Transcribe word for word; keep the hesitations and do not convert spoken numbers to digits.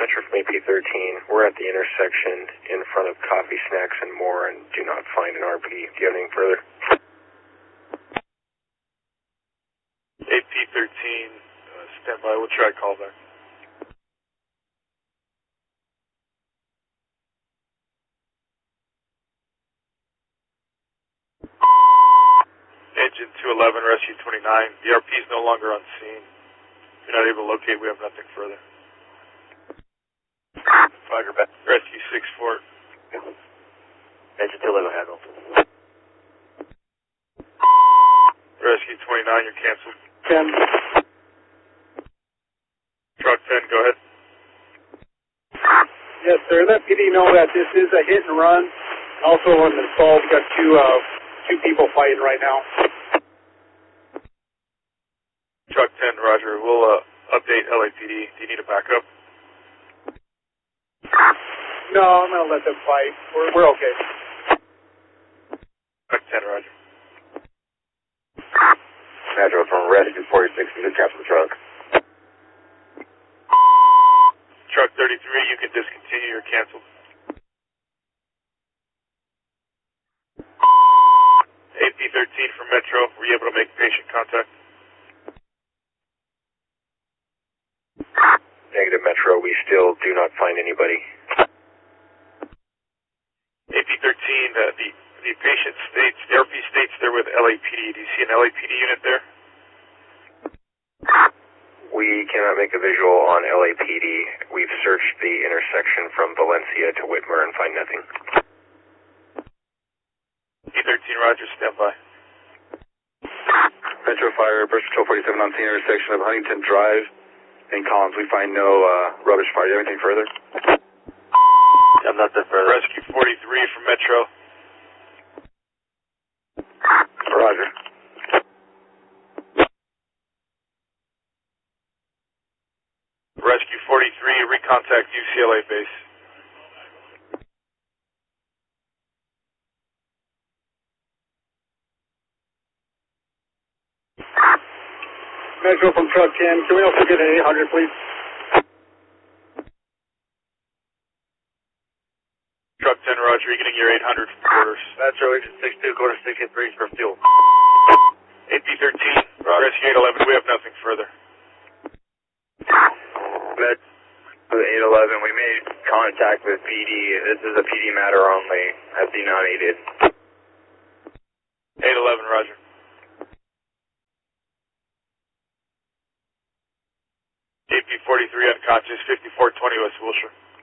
Metro from A P thirteen. We're at the intersection in front of Coffee, Snacks, and More and do not find an R P D. Do you have anything further? A P thirteen, uh, stand by. We'll try call back. Engine two eleven, Rescue twenty-nine. The R P is no longer on scene. If you're not able to locate, we have nothing further. Roger, back. Rescue six four. Engine two eleven handled. Rescue twenty-nine, you're canceled. ten. Truck ten, go ahead. Yes, sir. Let P D know that this is a hit and run. Also, on the stall, we've got two, uh, two people fighting right now. Truck ten, Roger. We'll uh, update L A P D. Do you need a backup? No, I'm going to let them fight. We're, we're okay. Truck ten, Roger. Metro from Rescue forty-six, you can capture the truck. Truck thirty-three, you can discontinue. You're canceled. A P thirteen from Metro, were you able to make patient contact? Negative, Metro. We still do not find anybody. A P thirteen, uh, the, the patient states, the R P states they're with L A P D. Do you see an L A P D unit there? We cannot make a visual on L A P D. We've searched the intersection from Valencia to Whitmer and find nothing. A P thirteen, Roger, stand by. Metro Fire, Burst Patrol forty-seven on scene intersection of Huntington Drive and Collins. We find no uh, rubbish fire. Do you have anything further? I'm not that further. Rescue forty-three from Metro. Roger. Rescue forty-three, recontact U C L A base. Metro from truck ten. Can we also get an eight hundred, please? Truck ten, Roger, you're getting your eight hundred from quarters. Metro, Agent six two, quarter sixty-three for fuel. A P thirteen, Rescue eight eleven, we have nothing further. Met eight eleven, we made contact with P D. This is a P D matter only. S D not needed. eight eleven, Roger. A P forty-three unconscious, fifty-four twenty West Wilshire.